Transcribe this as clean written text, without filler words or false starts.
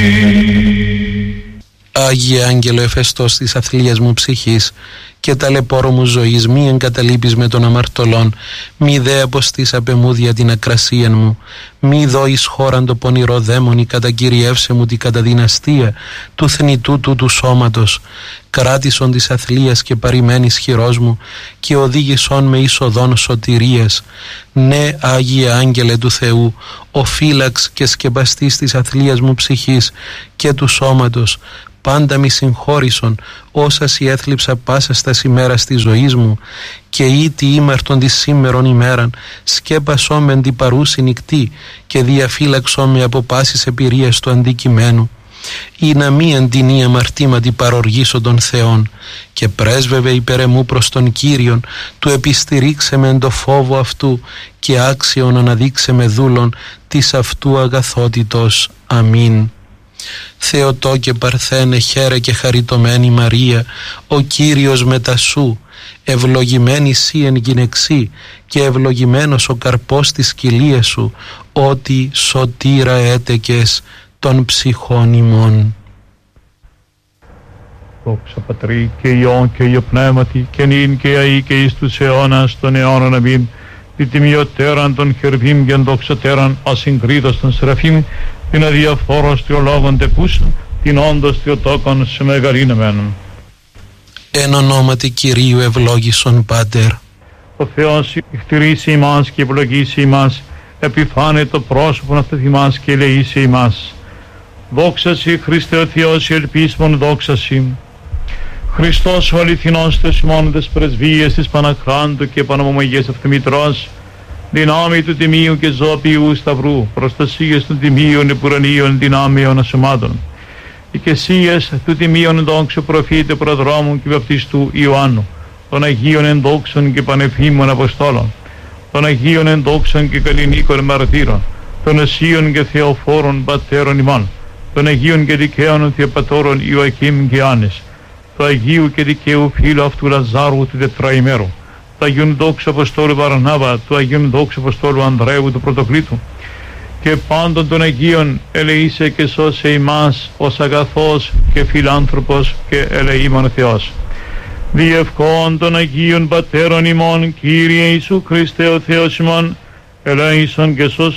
Άγιε Άγγελο εφεστός της αθλίας μου ψυχής και ταλαιπώρο μου ζωής, μη εγκαταλείπεις με των αμαρτωλών, μη δε αποστείς απεμούδια την ακρασίαν μου, μη δω εις χώραν το πονηρό δαίμονι, κατακυριεύσε μου την καταδυναστία του θνητού του σώματος, κράτησον της αθλίας και παρημένης χειρός μου και οδήγησον με εις οδόν σωτηρίας. Ναι, Άγιε Άγγελε του Θεού, ο φύλαξ και σκεπαστής της αθλίας μου ψυχής και του σώματος, πάντα μη συγχώρησον όσα σοι έθλιψα πάσα στα ημέρας της ζωής μου και ήτι ήμαρτον της σήμερον ημέραν σκέπασό με την παρούση νυχτή και διαφύλαξό με από πάσης εμπειρίας του αντικειμένου ή να μη εντυνή αμαρτήματι παροργήσω των Θεών και πρέσβευε υπέρ εμού προς τον Κύριον του επιστηρίξε με εν το φόβο αυτού και άξιον αναδείξε με δούλον της αυτού αγαθότητος. Αμήν. Θεοτό και Παρθένε, χαίρε και χαριτωμένη Μαρία, ο Κύριος μετά σου, ευλογημένη σύ εν γυναιξή και ευλογημένος ο καρπός της κοιλίας σου, ότι σωτήρα έτεκες των ψυχών ημών. Δόξα Πατρί και Υιόν και Υιό Πνεύματι και νυν και αεί και εις τους αιώνας των αιώνων αμήν. Τη τιμιωτέραν των χερβίμ και δοξατέραν ασυγκρίτως των σεραφείμ, την αδιαφόρος θεολόγων τεπούσαν, την όντως θεοτόκον σε μεγαλύναμένον. Εν ονόματι Κυρίου ευλόγησον Πάτερ. Ο Θεός εκτηρήσει ημάς και ευλογήσει ημάς, επιφάνε το πρόσωπον αυτού ημάς και ελεήσει ημάς. Δόξα Συ Χριστέ ο Θεός, ελπίσμον δόξα Συ. Χριστός ο αληθινός Θεός ημών τες πρεσβείες της Παναχράντου και Πανομομαγίας Αυτομητρός, δυνάμει του Τιμίου και Ζώπιου Σταυρού, προστασίες των Τιμίων επουρανίων δυνάμεων ασωμάτων, οικεσίες του Τιμίων δόξου προφήτε προδρόμου και βαπτιστού Ιωάννου, των Αγίων ενδόξων και πανεφήμων Αποστόλων, των Αγίων ενδόξων και καλλινίκων μαρτύρων, των Ασίων και Θεοφόρων πατέρων ημών, των Αγίων και δικαίων Θεοπατώρων Ιωακήμ και Άννης, του Αγίου και δικαίου φίλου αυτού Λαζάρου του τετραημέρου, του Αγίων δόξου Αποστόλου Βαρνάβα, του Αγίων δόξου Αποστόλου Ανδρέου του Πρωτοκλήτου και πάντων των Αγίων ελεήσε και σώσε ημάς ως αγαθός και φιλάνθρωπος και ελεήμων Θεός. Διευκόν των Αγίων Πατέρων ημών, Κύριε Ιησού Χριστέ ο Θεός ημών, ελέησον και σώσον